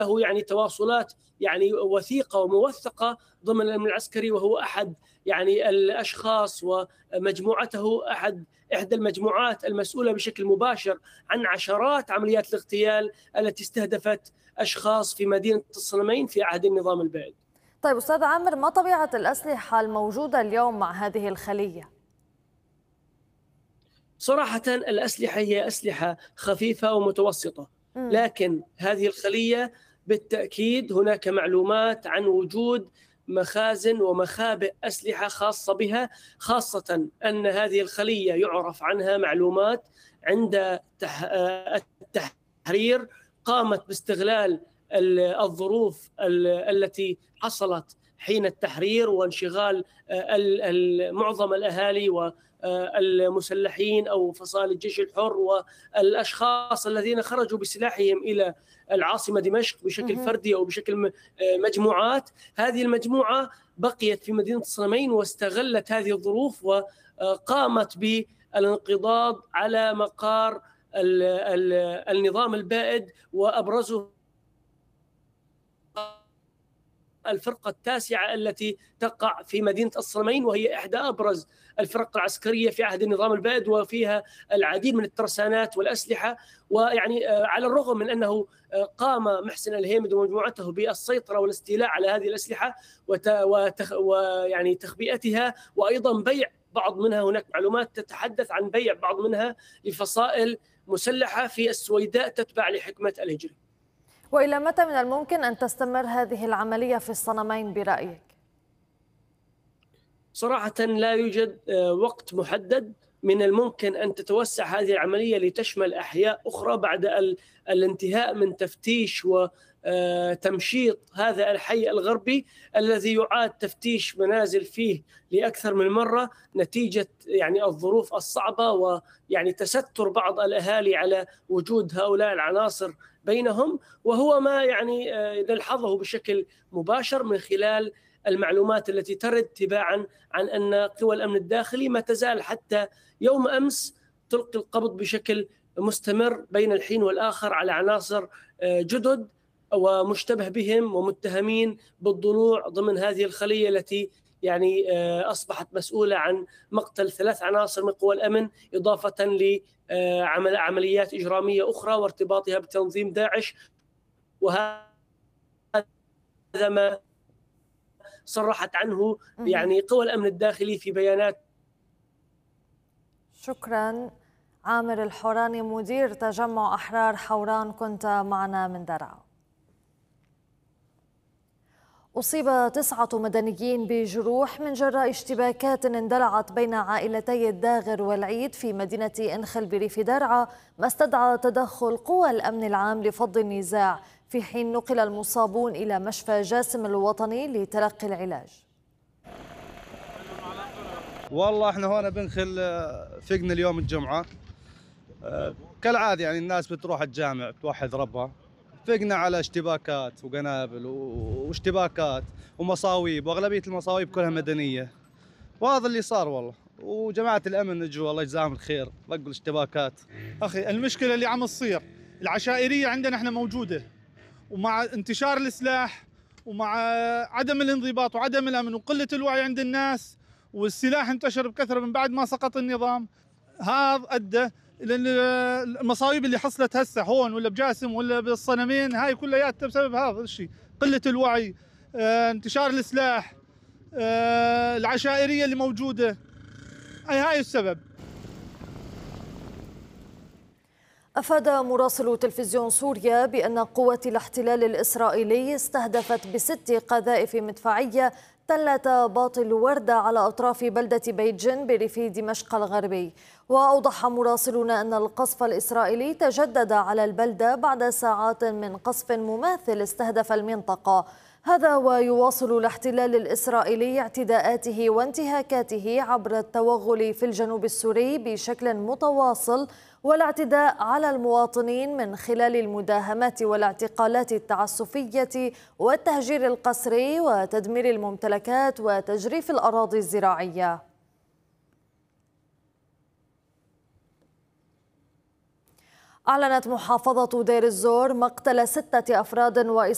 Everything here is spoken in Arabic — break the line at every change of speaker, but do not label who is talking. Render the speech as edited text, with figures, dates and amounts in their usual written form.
يعني تواصلات يعني وثيقة وموثقة ضمن الأمن العسكري، وهو أحد يعني الأشخاص ومجموعته إحدى المجموعات المسؤولة بشكل مباشر عن عشرات عمليات الاغتيال التي استهدفت أشخاص في مدينة الصنمين في عهد النظام البائد.
طيب أستاذ عامر، ما طبيعة الأسلحة الموجودة اليوم مع هذه الخلية؟
صراحة الأسلحة هي أسلحة خفيفة ومتوسطة، لكن هذه الخلية بالتأكيد هناك معلومات عن وجود مخازن ومخابئ أسلحة خاصة بها، خاصة أن هذه الخلية يعرف عنها معلومات عند التحرير قامت باستغلال الظروف التي حصلت حين التحرير وانشغال معظم الأهالي والمسلحين أو فصائل الجيش الحر والأشخاص الذين خرجوا بسلاحهم إلى العاصمة دمشق بشكل فردي أو بشكل مجموعات. هذه المجموعة بقيت في مدينة الصنمين واستغلت هذه الظروف وقامت بالانقضاض على مقار النظام البائد، وأبرزه الفرقة التاسعة التي تقع في مدينة الصنمين، وهي إحدى أبرز الفرق العسكرية في عهد النظام البائد، وفيها العديد من الترسانات والأسلحة. ويعني على الرغم من أنه قام محسن الهيمد ومجموعته بالسيطرة والاستيلاء على هذه الأسلحة ويعني تخبئتها، وأيضا بيع بعض منها، هناك معلومات تتحدث عن بيع بعض منها لفصائل مسلحة في السويداء تتبع لحكمة الهجري.
وإلى متى من الممكن أن تستمر هذه العملية في الصنمين برأيك؟
صراحة لا يوجد وقت محدد. من الممكن أن تتوسع هذه العملية لتشمل أحياء أخرى بعد الانتهاء من تفتيش وتمشيط هذا الحي الغربي الذي يعاد تفتيش منازل فيه لأكثر من مرة نتيجة يعني الظروف الصعبة، ويعني تستر بعض الأهالي على وجود هؤلاء العناصر بينهم، وهو ما يعني نلحظه بشكل مباشر من خلال المعلومات التي ترد تباعا عن أن قوى الأمن الداخلي ما تزال حتى يوم أمس تلقي القبض بشكل مستمر بين الحين والآخر على عناصر جدد ومشتبه بهم ومتهمين بالضلوع ضمن هذه الخلية التي يعني أصبحت مسؤولة عن مقتل 3 عناصر من قوى الأمن، إضافة لعمليات إجرامية أخرى وارتباطها بتنظيم داعش. وهذا ما صرحت عنه يعني قوى الأمن الداخلي في بيانات.
شكرا. عامر الحوراني، مدير تجمع أحرار حوران، كنت معنا من درعا. أصيب 9 مدنيين بجروح من جراء اشتباكات اندلعت بين عائلتي الداغر والعيد في مدينة إنخل بريف درعا، ما استدعى تدخل قوى الأمن العام لفض النزاع، في حين نقل المصابون إلى مشفى جاسم الوطني لتلقي العلاج.
والله احنا هنا بنخل فقنا اليوم الجمعة كالعادة، يعني الناس بتروح الجامع بتوحد ربها، فقنا على اشتباكات وقنابل واشتباكات ومصاويب، واغلبية المصاويب كلها مدنية، وهذا اللي صار والله. وجماعة الأمن اجوا الله يجزاهم الخير رقوا الاشتباكات.
أخي المشكلة اللي عم تصير العشائرية عندنا احنا موجودة، ومع انتشار السلاح ومع عدم الانضباط وعدم الأمن وقلة الوعي عند الناس، والسلاح انتشر بكثرة من بعد ما سقط النظام، هذا أدى إلى المصايب اللي حصلت هسه هون ولا بجاسم ولا بالصنمين، هاي كلها بسبب هذا الشيء، قلة الوعي، انتشار السلاح، العشائرية اللي موجودة، هاي السبب.
أفاد مراسل تلفزيون سوريا بأن قوات الاحتلال الإسرائيلي استهدفت ب6 قذائف مدفعية تلة باطل وردة على أطراف بلدة بيتجن بريف دمشق الغربي. وأوضح مراسلون أن القصف الإسرائيلي تجدد على البلدة بعد ساعات من قصف مماثل استهدف المنطقة. هذا ويواصل الاحتلال الإسرائيلي اعتداءاته وانتهاكاته عبر التوغل في الجنوب السوري بشكل متواصل، والاعتداء على المواطنين من خلال المداهمات والاعتقالات التعسفية والتهجير القسري وتدمير الممتلكات وتجريف الأراضي الزراعية. أعلنت محافظة دير الزور مقتل 6 أفراد